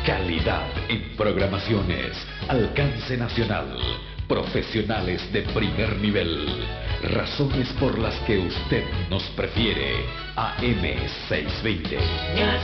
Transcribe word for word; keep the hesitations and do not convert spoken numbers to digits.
Calidad en programaciones, alcance nacional, profesionales de primer nivel. Razones por las que usted nos prefiere. A M seiscientos veinte.